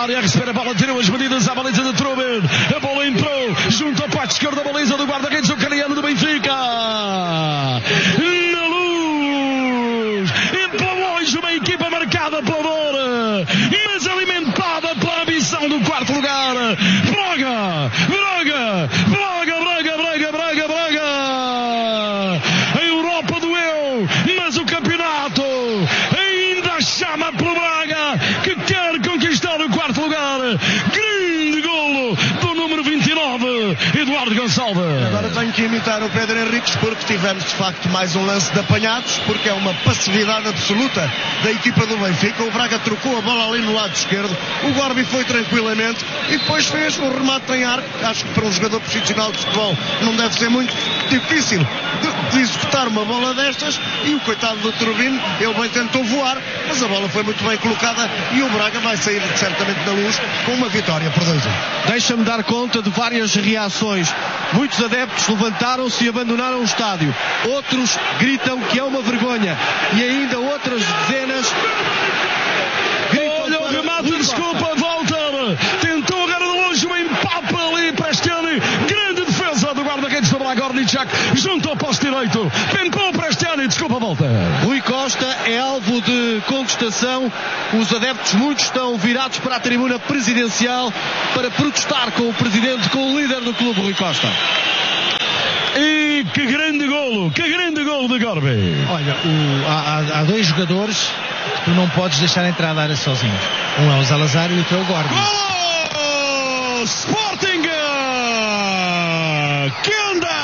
área, a receber a bola, tirou as medidas à baliza de Trubin. A bola entrou junto à parte esquerda da baliza do guarda-redes ucraniano do Benfica. Na luz, e pela longe uma equipa marcada pela dor, mas alimentada pela ambição do quarto lugar. Braga! A Europa doeu, mas o campeonato ainda chama pelo Braga, que quer conquistar o quarto lugar. Grande golo do número 29, Eduardo Gonçalves. Agora tenho que imitar o Pedro Henriques, porque tivemos de facto mais um lance de apanhados, porque é uma passividade absoluta da equipa do Benfica. O Braga trocou a bola ali no lado esquerdo, o Gorbi foi tranquilamente e depois fez um remate em arco. Acho que para um jogador profissional de futebol não deve ser muito difícil de executar uma bola destas, e o coitado do Turbino, ele bem tentou voar, mas a bola foi muito bem colocada e o Braga vai sair certamente da luz com uma vitória por 2-1. Deixa-me dar conta de várias reações. Muitos adeptos levantaram-se e abandonaram o estádio. Outros gritam que é uma vergonha. E ainda outras dezenas gritam. Olha o remate, desculpa, Walter. Tentou agora de longe um empate ali para Estiani. Grande defesa do guarda-redes do Braga, Ornichak, junto ao posto direito. Pentou para Estiani, desculpa, Walter. Rui Costa é alvo de contestação. Os adeptos, muitos, estão virados para a tribuna presidencial para protestar com o presidente, com o líder do clube, Rui Costa. E que grande golo de Gorbi. Olha, há dois jogadores que tu não podes deixar entrar na área sozinhos. Um é o Salazar e o outro é o Gorbi. Golo! Sporting! Que anda!